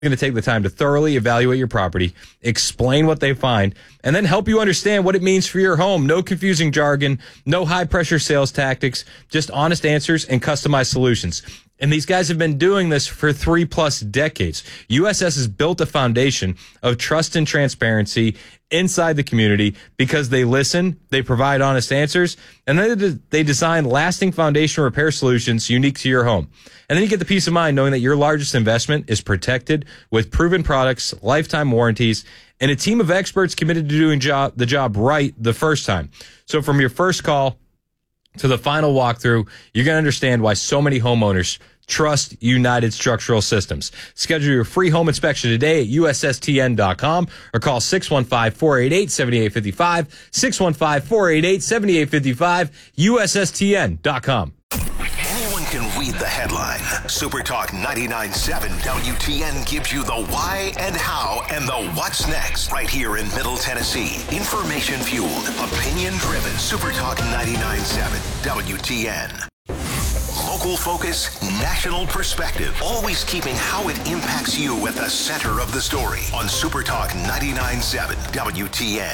going to take the time to thoroughly evaluate your property, explain what they find, and then help you understand what it means for your home. No confusing jargon, no high-pressure sales tactics, just honest answers and customized solutions. And these guys have been doing this for 3+ decades. USS has built a foundation of trust and transparency inside the community because they listen, they provide honest answers, and then they design lasting foundation repair solutions unique to your home. And then you get the peace of mind knowing that your largest investment is protected with proven products, lifetime warranties, and a team of experts committed to doing the job right the first time. So from your first call to the final walkthrough, you're going to understand why so many homeowners trust United Structural Systems. Schedule your free home inspection today at USSTN.com or call 615-488-7855, 615-488-7855, USSTN.com. Anyone can read the headline. Supertalk 99.7 WTN gives you the why and how and the what's next right here in Middle Tennessee. Information-fueled, opinion-driven. Supertalk 99.7 WTN. Local focus, national perspective, always keeping how it impacts you at the center of the story on Supertalk 99.7 WTN.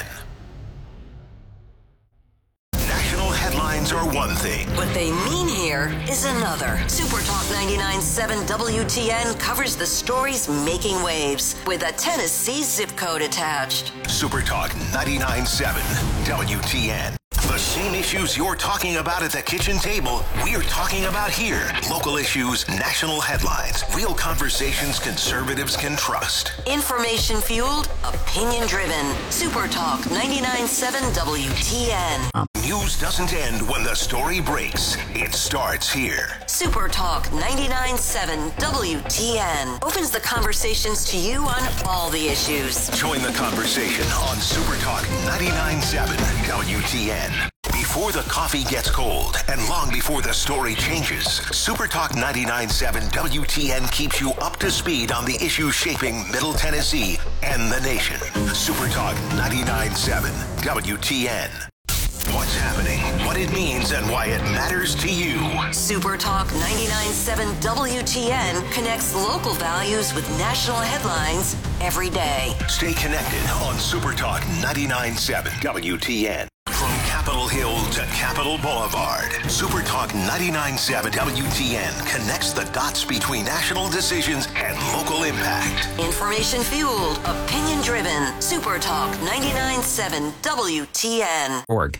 National headlines are one thing. What they mean here is another. Supertalk 99.7 WTN covers the stories making waves with a Tennessee zip code attached. Supertalk 99.7 WTN. The same issues you're talking about at the kitchen table, we're talking about here. Local issues, national headlines, real conversations conservatives can trust. Information-fueled, opinion-driven. Supertalk 99.7 WTN. News doesn't end when the story breaks. It starts here. Supertalk 99.7 WTN opens the conversations to you on all the issues. Join the conversation on Supertalk 99.7 WTN. Before the coffee gets cold and long before the story changes, Supertalk 99.7 WTN keeps you up to speed on the issues shaping Middle Tennessee and the nation. Supertalk 99.7 WTN. What's happening, what it means, and why it matters to you. Supertalk 99.7 WTN connects local values with national headlines every day. Stay connected on Supertalk 99.7 WTN. From Capitol Hill to Capitol Boulevard, Supertalk 99.7 WTN connects the dots between national decisions and local impact. Information-fueled, opinion-driven. Supertalk 99.7 WTN. Org.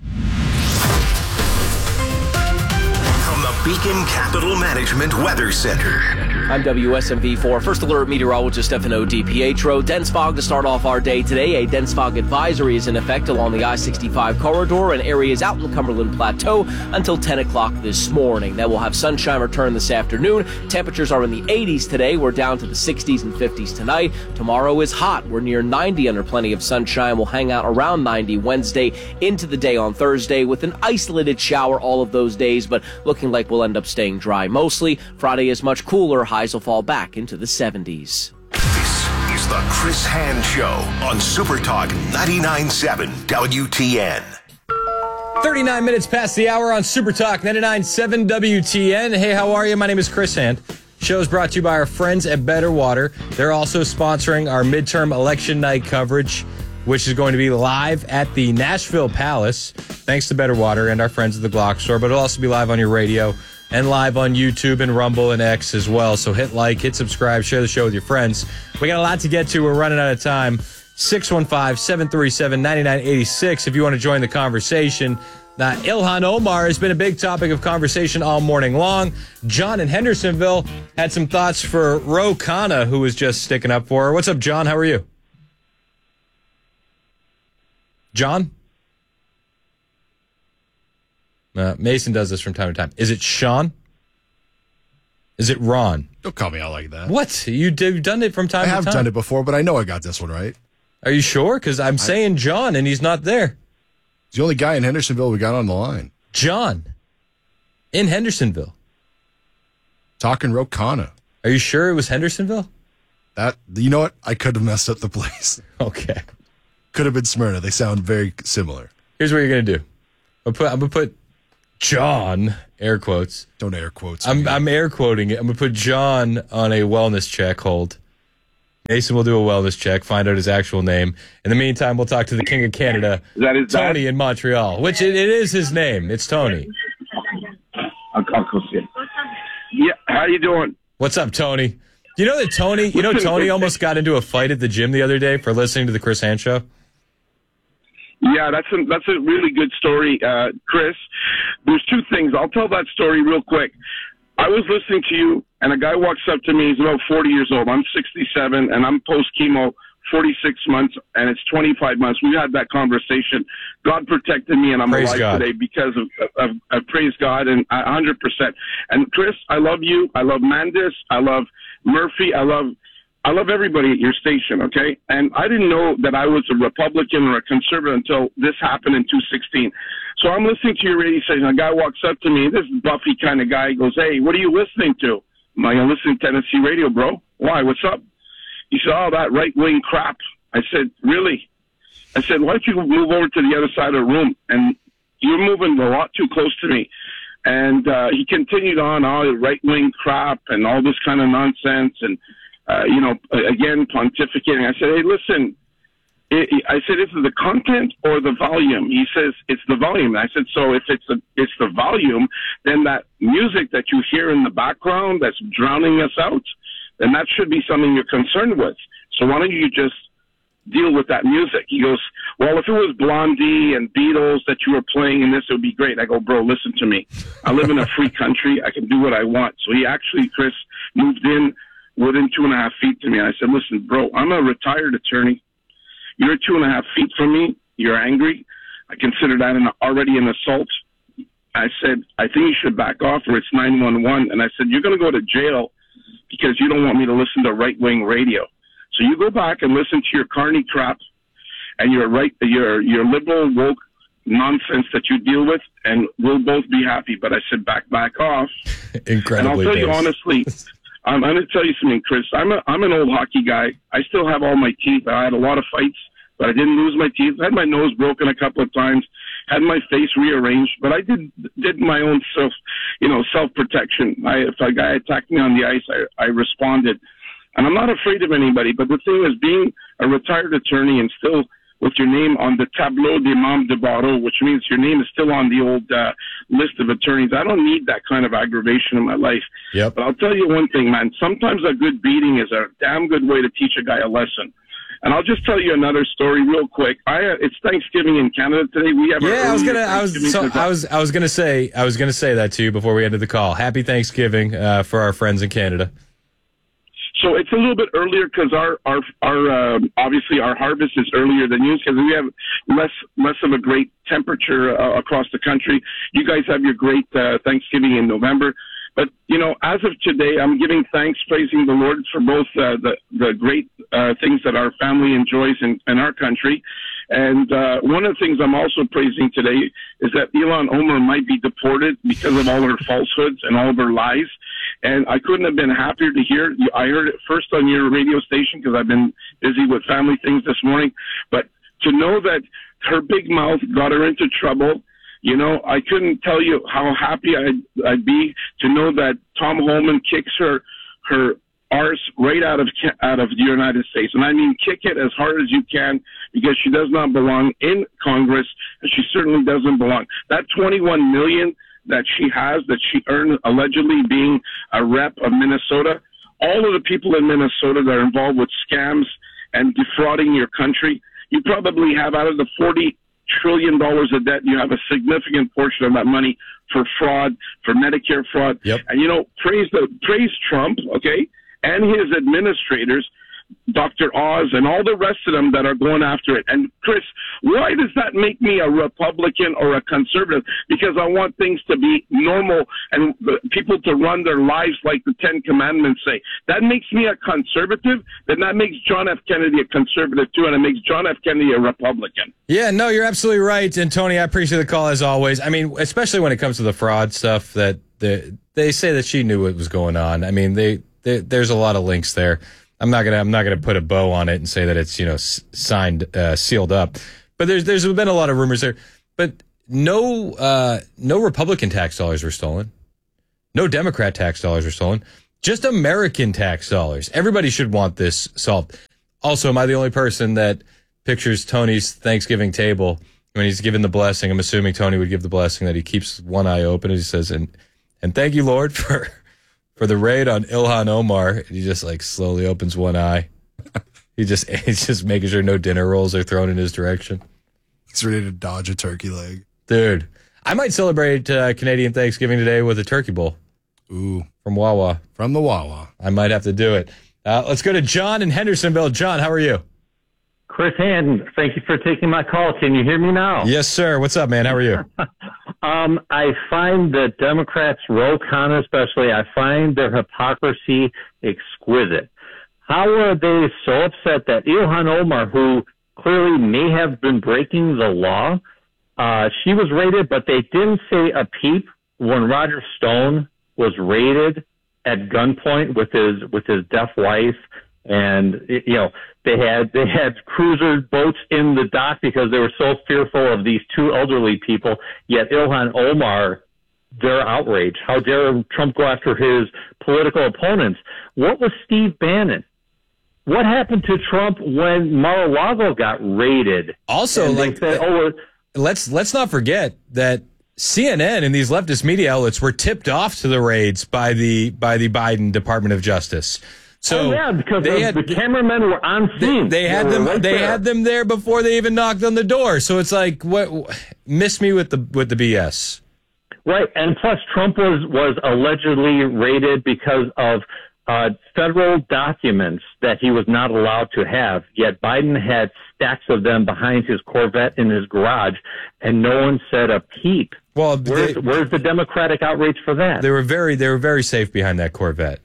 From the Beacon Capital Management Weather Center. I'm WSMV4 First Alert Meteorologist Stefano DiPietro. Dense fog to start off our day today. A dense fog advisory is in effect along the I-65 corridor and areas out in the Cumberland Plateau until 10 o'clock this morning. Then we'll have sunshine return this afternoon. Temperatures are in the 80s today. We're down to the 60s and 50s tonight. Tomorrow is hot. We're near 90 under plenty of sunshine. We'll hang out around 90 Wednesday into the day on Thursday with an isolated shower all of those days, but looking like we'll end up staying dry mostly. Friday is much cooler. Highs will fall back into the 70s. This is the Chris Hand Show on Supertalk 99.7 WTN. 39 minutes past the hour on Supertalk 99.7 WTN. Hey, how are you? My name is Chris Hand. Show is brought to you by our friends at Better Water. They're also sponsoring our midterm election night coverage, which is going to be live at the Nashville Palace, thanks to Better Water and our friends at the Glock Store, but it'll also be live on your radio and live on YouTube and Rumble and X as well. So hit like, hit subscribe, share the show with your friends. We got a lot to get to. We're running out of time. 615-737-9986 if you want to join the conversation. Ilhan Omar has been a big topic of conversation all morning long. John in Hendersonville had some thoughts for Ro Khanna, who was just sticking up for her. What's up, John? How are you? John? Mason does this from time to time. Is it Sean? Is it Ron? Don't call me out like that. What? You've done it from time to time? I have done it before, but I know I got this one right. Are you sure? Because I'm saying John, and he's not there. He's the only guy in Hendersonville we got on the line. John. In Hendersonville. Talking Ro Khanna. Are you sure it was Hendersonville? You know what? I could have messed up the place. Okay. Could have been Smyrna. They sound very similar. Here's what you're going to do. I'm going to put John, air quotes. Don't air quotes. I'm air quoting it. I'm going to put John on a wellness check hold. Mason will do a wellness check, find out his actual name. In the meantime, we'll talk to the King of Canada, Is that his Tony dad? in Montreal, which it is his name. It's Tony. I'll go see him. Yeah, how you doing? What's up, Tony? You know that Tony almost got into a fight at the gym the other day for listening to the Chris Hand Show? Yeah, that's a really good story, Chris. There's two things. I'll tell that story real quick. I was listening to you, and a guy walks up to me. He's about 40 years old. I'm 67, and I'm post-chemo, 46 months, and it's 25 months. We had that conversation. God protected me, and I'm Praise alive God. today because of praise God, and 100%. And, Chris, I love you. I love Mandis. I love Murphy. I love everybody at your station, okay? And I didn't know that I was a Republican or a conservative until this happened in 2016. So I'm listening to your radio station. A guy walks up to me, this Buffy kind of guy, goes, "Hey, what are you listening to?" I'm like, "I'm listening to Tennessee radio, bro." "Why? What's up?" He said, "Oh, that right-wing crap." I said, "Really?" I said, "Why don't you move over to the other side of the room?" And you're moving a lot too close to me. And he continued on, all the right-wing crap and all this kind of nonsense and, again, pontificating. I said, "Hey, listen," I said, "Is it the content or the volume?" He says, "It's the volume." I said, "So if it's the volume, then that music that you hear in the background that's drowning us out, then that should be something you're concerned with. So why don't you just deal with that music?" He goes, "Well, if it was Blondie and Beatles that you were playing in this, it would be great." I go, "Bro, listen to me. I live in a free country. I can do what I want." So he actually, Chris, moved in within 2.5 feet to me. I said, "Listen, bro, I'm a retired attorney. You're 2.5 feet from me. You're angry. I consider that already an assault." I said, "I think you should back off or it's 911. And I said, "You're going to go to jail because you don't want me to listen to right-wing radio. So you go back and listen to your carny crap and your liberal woke nonsense that you deal with, and we'll both be happy." But I said, back off. Incredibly. And I'll tell you honestly, I'm going to tell you something, Chris. I'm an old hockey guy. I still have all my teeth. I had a lot of fights, but I didn't lose my teeth. I had my nose broken a couple of times, had my face rearranged, but I did my own self-protection. If a guy attacked me on the ice, I responded. And I'm not afraid of anybody, but the thing is, being a retired attorney and still with your name on the tableau des membres de barreau, which means your name is still on the old list of attorneys, I don't need that kind of aggravation in my life. Yep. But I'll tell you one thing, man. Sometimes a good beating is a damn good way to teach a guy a lesson. And I'll just tell you another story real quick. It's Thanksgiving in Canada today. We have I was gonna say that to you before we ended the call. Happy Thanksgiving for our friends in Canada. So it's a little bit earlier because our obviously our harvest is earlier than yours because we have less of a great temperature across the country. You guys have your great Thanksgiving in November. But, as of today, I'm giving thanks, praising the Lord for both the great things that our family enjoys in our country. And one of the things I'm also praising today is that Ilhan Omar might be deported because of all her falsehoods and all of her lies. And I couldn't have been happier to hear. I heard it first on your radio station because I've been busy with family things this morning. But to know that her big mouth got her into trouble, I couldn't tell you how happy I'd be to know that Tom Holman kicks her arse right out of the United States. And I mean kick it as hard as you can because she does not belong in Congress, and she certainly doesn't belong. That $21 million that she has, that she earned allegedly being a rep of Minnesota, all of the people in Minnesota that are involved with scams and defrauding your country, you probably have out of the $40 trillion of debt, you have a significant portion of that money for fraud, for Medicare fraud. Yep. And, praise Trump, okay, and his administrators, Dr. Oz and all the rest of them that are going after it. And, Chris, why does that make me a Republican or a conservative? Because I want things to be normal and people to run their lives like the Ten Commandments say. That makes me a conservative, then that makes John F. Kennedy a conservative too, and it makes John F. Kennedy a Republican. Yeah, no, you're absolutely right. And, Tony, I appreciate the call as always. I mean, especially when it comes to the fraud stuff that they say that she knew what was going on. I mean, there's a lot of links there. I'm not gonna put a bow on it and say that it's signed, sealed up, but there's been a lot of rumors there. But no Republican tax dollars were stolen, no Democrat tax dollars were stolen. Just American tax dollars. Everybody should want this solved. Also, am I the only person that pictures Tony's Thanksgiving table when he's given the blessing? I'm assuming Tony would give the blessing that he keeps one eye open. And he says, and thank you, Lord, for the raid on Ilhan Omar. And he just like slowly opens one eye. He's just making sure no dinner rolls are thrown in his direction. He's ready to dodge a turkey leg. Dude, I might celebrate Canadian Thanksgiving today with a turkey bowl. Ooh. From Wawa. From the Wawa. I might have to do it. Let's go to John in Hendersonville. John, how are you? Chris Hand, thank you for taking my call. Can you hear me now? Yes, sir. What's up, man? How are you? I find the Democrats, Ro Khanna especially, I find their hypocrisy exquisite. How are they so upset that Ilhan Omar, who clearly may have been breaking the law, she was raided, but they didn't say a peep when Roger Stone was raided at gunpoint with his deaf wife, and they had cruiser boats in the dock because they were so fearful of these two elderly people. Yet Ilhan Omar, they're outraged. How dare Trump go after his political opponents? What was Steve Bannon? What happened to Trump when Mar-a-Lago got raided? Also, let's not forget that CNN and these leftist media outlets were tipped off to the raids by the Biden Department of Justice. So because the cameramen were on scene. They had them there before they even knocked on the door. So it's like, what? Miss me with the BS. Right, and plus Trump was allegedly raided because of federal documents that he was not allowed to have. Yet Biden had stacks of them behind his Corvette in his garage, and no one said a peep. Well, where's the Democratic outrage for that? They were very safe behind that Corvette.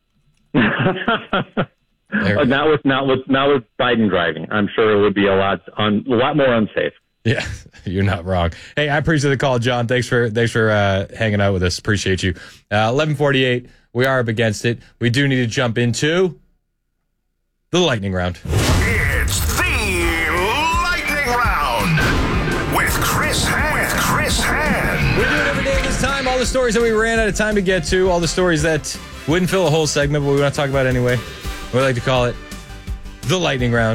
Not with Biden driving. I'm sure it would be a lot more unsafe. Yeah, you're not wrong. Hey, I appreciate the call, John. Thanks for hanging out with us. Appreciate you. 11:48. We are up against it. We do need to jump into the lightning round. It's the lightning round with Chris Hand. We do it every day at this time. All the stories that we ran out of time to get to, all the stories that wouldn't fill a whole segment, but we want to talk about anyway. We like to call it the lightning round.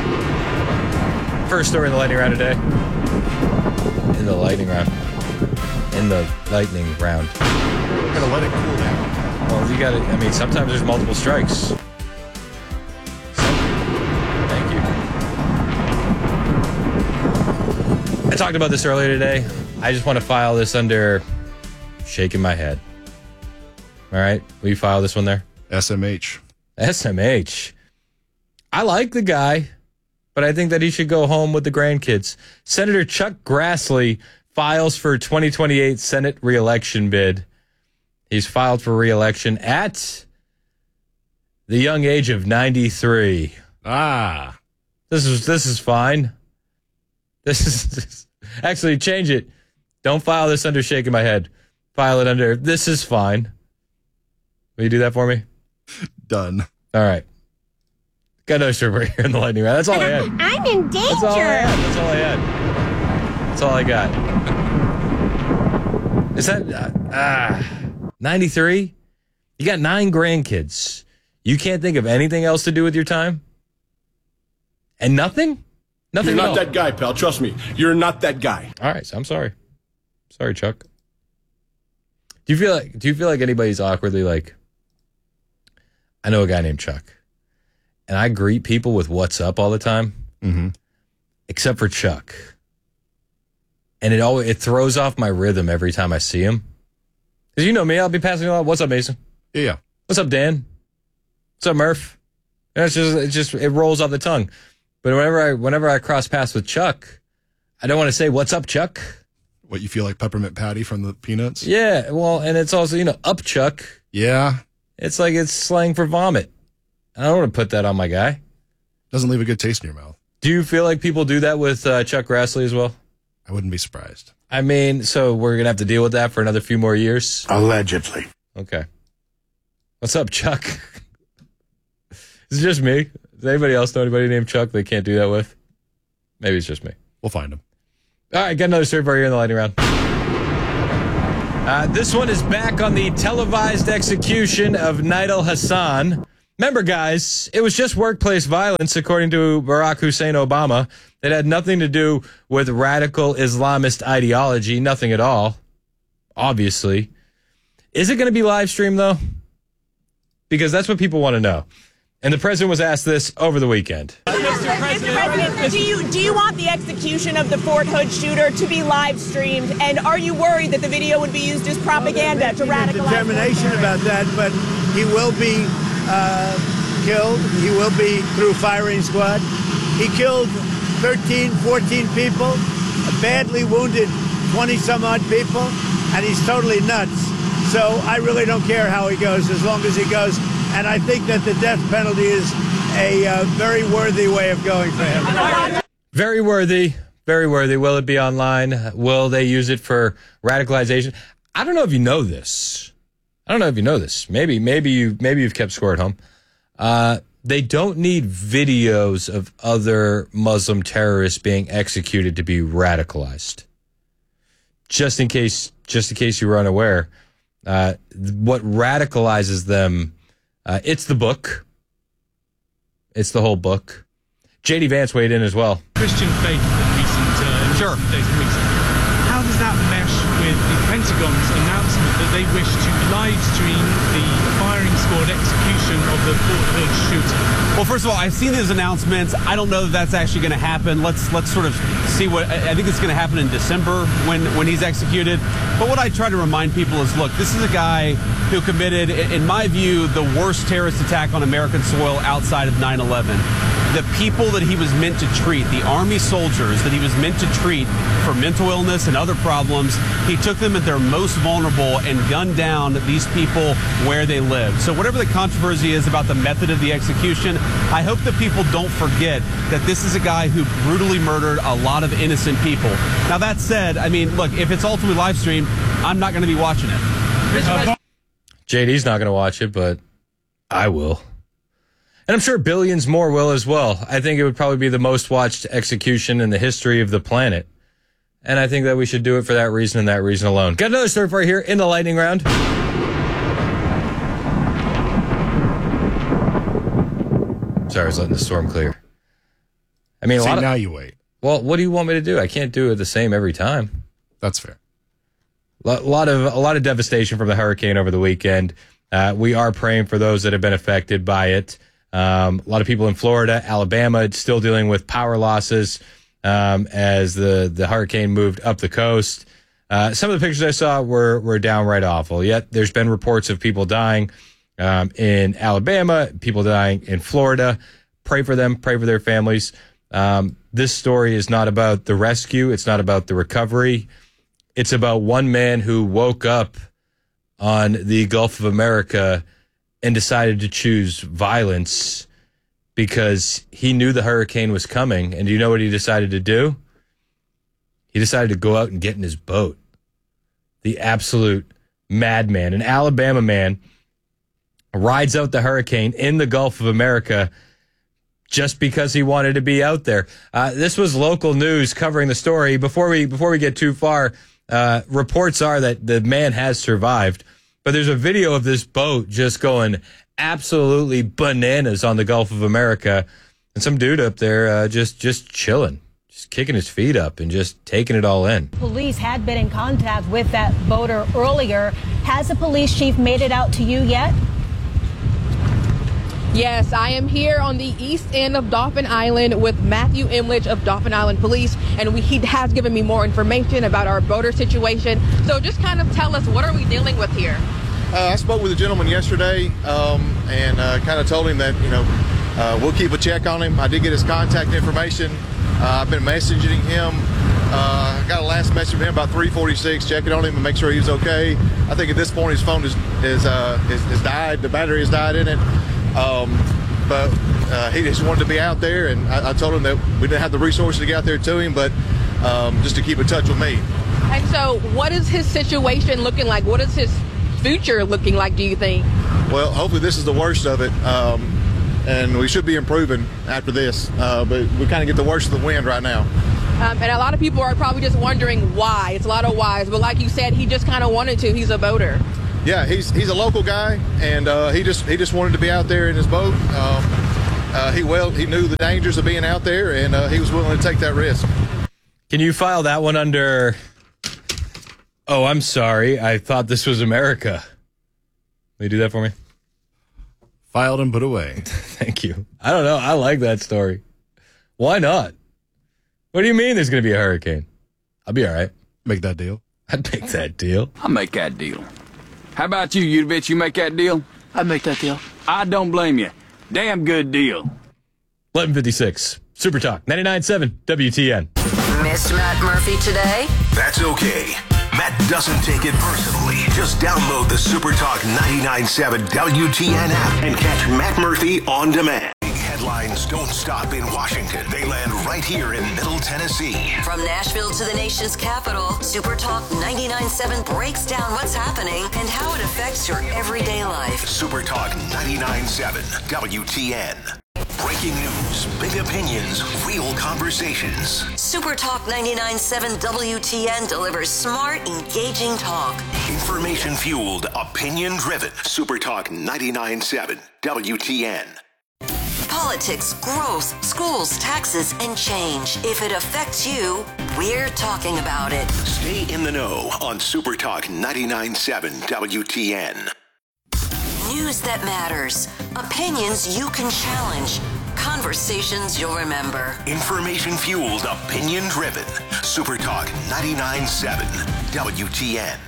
First story in the lightning round today. In the lightning round. Gotta let it cool down. Well, you gotta, sometimes there's multiple strikes. Thank you. I talked about this earlier today. I just want to file this under shaking my head. All right? Will you file this one there? SMH. SMH. I like the guy, but I think that he should go home with the grandkids. Senator Chuck Grassley files for 2028 Senate re-election bid. He's filed for re-election at the young age of 93. This is fine. This is actually change it. Don't file this under shaking my head. File it under this is fine. Will you do that for me? Done. All right. Got no stripper here in the lightning round. That's all I had. I'm in danger. That's all I had. That's all I got. Is that 93? You got 9 grandkids. You can't think of anything else to do with your time? And nothing? Nothing. You're not that guy, pal. Trust me. You're not that guy. All right, so I'm sorry. Sorry, Chuck. Do you feel like anybody's awkwardly like, I know a guy named Chuck, and I greet people with what's up all the time, except for Chuck. And it throws off my rhythm every time I see him. Because you know me, I'll be passing along. What's up, Mason? Yeah. What's up, Dan? What's up, Murph? And it rolls off the tongue. But whenever I cross paths with Chuck, I don't want to say, what's up, Chuck? What, you feel like Peppermint Patty from the Peanuts? Yeah, well, and it's also, up, Chuck. Yeah. It's like it's slang for vomit. I don't want to put that on my guy. Doesn't leave a good taste in your mouth. Do you feel like people do that with Chuck Grassley as well? I wouldn't be surprised. So we're going to have to deal with that for another few more years? Allegedly. Okay. What's up, Chuck? Is it just me? Does anybody else know anybody named Chuck they can't do that with? Maybe it's just me. We'll find him. All right, got another story for you in the lightning round. This one is back on the televised execution of Nidal Hassan. Remember, guys, it was just workplace violence, according to Barack Hussein Obama. It had nothing to do with radical Islamist ideology, nothing at all, obviously. Is it going to be live streamed, though? Because that's what people want to know. And the president was asked this over the weekend. Mr. President, do you want the execution of the Fort Hood shooter to be live streamed? And are you worried that the video would be used as propaganda to radicalize? Determination about that, but he will be killed. He will be through firing squad. He killed 13, 14 people, badly wounded 20-some-odd people, and he's totally nuts. So I really don't care how he goes as long as he goes. And I think that the death penalty is a very worthy way of going for him. Very worthy. Very worthy. Will it be online? Will they use it for radicalization? I don't know if you know this. Maybe you've kept score at home. They don't need videos of other Muslim terrorists being executed to be radicalized. Just in case you were unaware, what radicalizes them, it's the book. It's the whole book. J.D. Vance weighed in as well. Christian faith in recent days and weeks. How does that mesh with the Pentagon's announcement that they wish to live stream the firing squad execution of the Fort Hood shooter? Well, first of all, I've seen these announcements. I don't know that that's actually going to happen. Let's sort of see what I think it's going to happen in December when he's executed. But what I try to remind people is, look, this is a guy who committed, in my view, the worst terrorist attack on American soil outside of 9/11. The people that he was meant to treat, the Army soldiers that he was meant to treat for mental illness and other problems, he took them at their most vulnerable and gunned down these people where they live. So whatever the controversy is about the method of the execution, I hope that people don't forget that this is a guy who brutally murdered a lot of innocent people. Now, that said, I mean, look, if it's ultimately live streamed, I'm not going to be watching it. JD's not going to watch it, but I will. And I'm sure billions more will as well. I think it would probably be the most watched execution in the history of the planet. And I think that we should do it for that reason and that reason alone. Got another story for you here in the lightning round. Sorry, I was letting the storm clear. I mean, now you wait. Well, what do you want me to do? I can't do it the same every time. That's fair. A lot of devastation from the hurricane over the weekend. We are praying for those that have been affected by it. A lot of people in Florida, Alabama, still dealing with power losses as the hurricane moved up the coast. Some of the pictures I saw were downright awful. Yet there's been reports of people dying in Alabama, people dying in Florida. Pray for them, pray for their families. This story is not about the rescue. It's not about the recovery. It's about one man who woke up on the Gulf of America and decided to choose violence because he knew the hurricane was coming. And do you know what he decided to do? He decided to go out and get in his boat. The absolute madman, an Alabama man, rides out the hurricane in the Gulf of America just because he wanted to be out there. This was local news covering the story. Before we get too far, reports are that the man has survived. But there's a video of this boat just going absolutely bananas on the Gulf of America. And some dude up there just chilling, just kicking his feet up and just taking it all in. Police had been in contact with that boater earlier. Has the police chief made it out to you yet? Yes, I am here on the east end of Dauphin Island with Matthew Imlich of Dauphin Island Police, and he has given me more information about our boater situation. So just kind of tell us, what are we dealing with here? I spoke with a gentleman yesterday and kind of told him that, we'll keep a check on him. I did get his contact information. I've been messaging him. I got a last message from him about 3:46, checking on him and make sure he's okay. I think at this point his phone is died. The battery has died in it. But he just wanted to be out there, and I told him that we didn't have the resources to get out there to him, but just to keep in touch with me. And so what is his situation looking like? What is his future looking like, do you think? Well, hopefully this is the worst of it, and we should be improving after this, but we kind of get the worst of the wind right now. And a lot of people are probably just wondering why. It's a lot of whys. But like you said, he just kind of wanted to. He's a boater. Yeah, he's a local guy, and he just wanted to be out there in his boat. He knew the dangers of being out there, and he was willing to take that risk. Can you file that one under... Oh, I'm sorry. I thought this was America. Will you do that for me? Filed and put away. Thank you. I don't know. I like that story. Why not? What do you mean there's going to be a hurricane? I'll be all right. Make that deal. I'd make that deal. I'll make that deal. How about you, Udovich? You make that deal? I'd make that deal. I don't blame you. Damn good deal. 11:56. Super Talk 99.7 WTN. Missed Matt Murphy today? That's okay. Matt doesn't take it personally. Just download the Super Talk 99.7 WTN app and catch Matt Murphy on demand. Headlines don't stop in Washington. They land right here in Middle Tennessee. From Nashville to the nation's capital, Super Talk 99.7 breaks down what's happening and how it affects your everyday life. Super Talk 99.7 WTN. Breaking news, big opinions, real conversations. Super Talk 99.7 WTN delivers smart, engaging talk. Information-fueled, opinion-driven. Super Talk 99.7 WTN. Politics, growth, schools, taxes, and change. If it affects you, we're talking about it. Stay in the know on Super Talk 99.7 WTN. News that matters. Opinions you can challenge. Conversations you'll remember. Information-fueled, opinion-driven. Super Talk 99.7 WTN.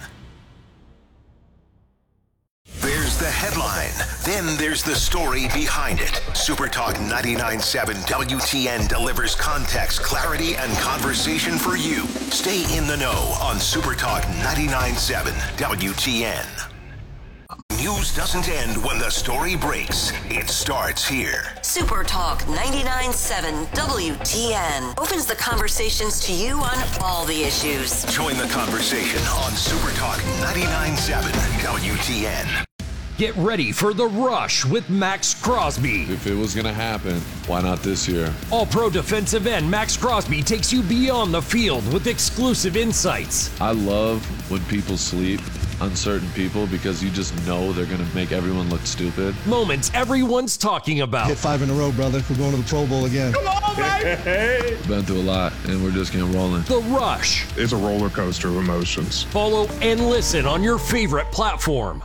There's the headline. Then there's the story behind it. Super Talk 99.7 WTN delivers context, clarity, and conversation for you. Stay in the know on Super Talk 99.7 WTN. News doesn't end when the story breaks. It starts here. Super Talk 99.7 WTN opens the conversations to you on all the issues. Join the conversation on Super Talk 99.7 WTN. Get ready for The Rush with Max Crosby. If it was going to happen, why not this year? All-Pro defensive end Max Crosby takes you beyond the field with exclusive insights. I love when people sleep on certain people because you just know they're going to make everyone look stupid. Moments everyone's talking about. Hit 5 in a row, brother. We're going to the Pro Bowl again. Come on, baby! Been through a lot, and we're just getting rolling. The Rush. It's a roller coaster of emotions. Follow and listen on your favorite platform.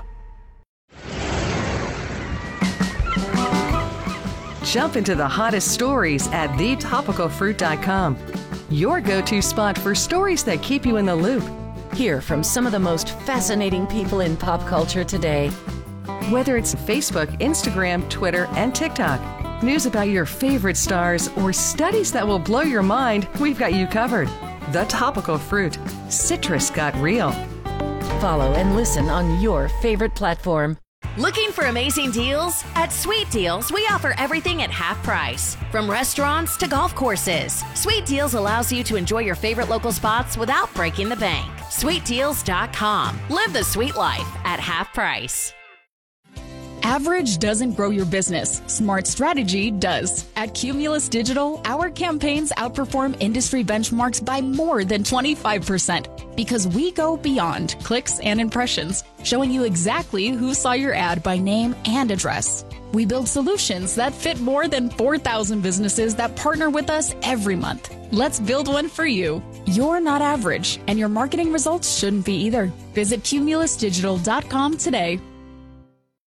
Jump into the hottest stories at thetopicalfruit.com. Your go-to spot for stories that keep you in the loop. Hear from some of the most fascinating people in pop culture today. Whether it's Facebook, Instagram, Twitter, and TikTok, news about your favorite stars, or studies that will blow your mind, we've got you covered. The Topical Fruit. Citrus got real. Follow and listen on your favorite platform. Looking for amazing deals? At Sweet Deals, we offer everything at half price. From restaurants to golf courses, Sweet Deals allows you to enjoy your favorite local spots without breaking the bank. SweetDeals.com. Live the sweet life at half price. Average doesn't grow your business. Smart strategy does. At Cumulus Digital, our campaigns outperform industry benchmarks by more than 25% because we go beyond clicks and impressions, showing you exactly who saw your ad by name and address. We build solutions that fit more than 4,000 businesses that partner with us every month. Let's build one for you. You're not average, and your marketing results shouldn't be either. Visit cumulusdigital.com today.